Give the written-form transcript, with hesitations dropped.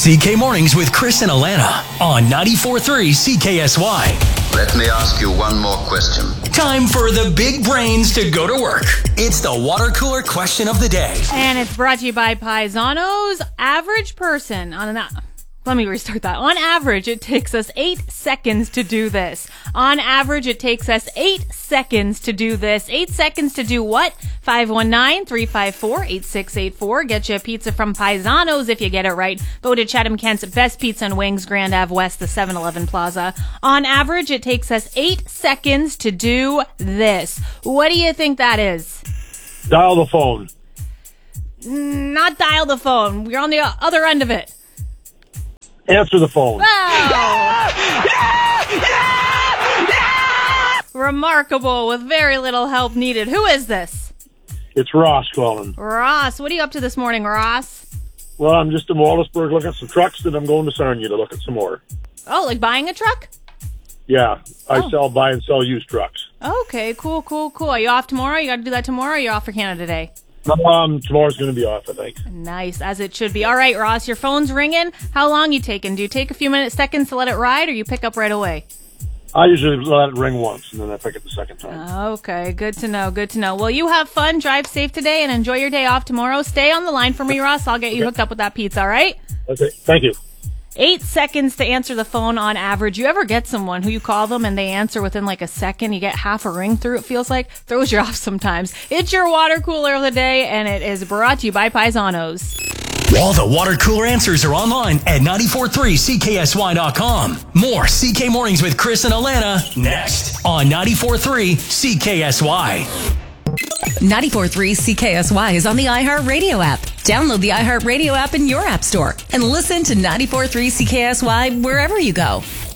CK Mornings with Chris and Alana on 94.3 CKSY. Let me ask you one more question. Time for the big brains to go to work. It's the water cooler question of the day. And it's brought to you by Paisanos. Average person let me restart that. On average, it takes us 8 seconds to do this. On average, it takes us 8 seconds to do this. 8 seconds to do what? 519-354-8684. Get you a pizza from Paisanos if you get it right. Voted Chatham-Kent's best pizza and wings, Grand Ave West, the 7-Eleven Plaza. On average, it takes us 8 seconds to do this. What do you think that is? Dial the phone. Not dial the phone. We're on the other end of it. Answer the phone. Remarkable, with very little help needed. Who is this? It's Ross calling. Ross, what are you up to this morning, Ross? Well, I'm just in Wallaceburg looking at some trucks, and I'm going to Sarnia to look at some more. Oh, like buying a truck? Yeah, I buy and sell used trucks. Okay, cool. Are you off tomorrow? You got to do that tomorrow, or are you off for Canada Day? Tomorrow's going to be off, I think. Nice, as it should be. All right, Ross, your phone's ringing. How long you taking? Do you take a few seconds to let it ride, or you pick up right away? I usually let it ring once, and then I pick it the second time. Okay, good to know. Well, you have fun, drive safe today, and enjoy your day off tomorrow. Stay on the line for me, Ross. I'll get you hooked up with that pizza, all right? Okay, thank you. 8 seconds to answer the phone on average. You ever get someone who you call them and they answer within like a second? You get half a ring through, it feels like. Throws you off sometimes. It's your water cooler of the day, and it is brought to you by Paisanos. All the water cooler answers are online at 94.3CKSY.com. More CK Mornings with Chris and Alana next on 94.3 CKSY. 94.3 CKSY is on the iHeartRadio app. Download the iHeartRadio app in your app store and listen to 94.3 CKSY wherever you go.